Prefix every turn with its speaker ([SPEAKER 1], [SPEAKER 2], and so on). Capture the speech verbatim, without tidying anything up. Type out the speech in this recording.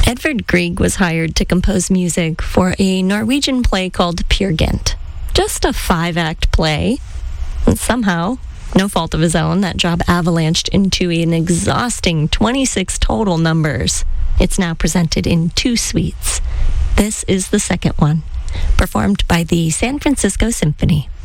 [SPEAKER 1] Edvard Grieg was hired to compose music for a Norwegian play called Peer Gynt. Just a five-act play. And somehow, no fault of his own, that job avalanched into an exhausting twenty-six total numbers. It's now presented in two suites. This is the second one, performed by the San Francisco Symphony.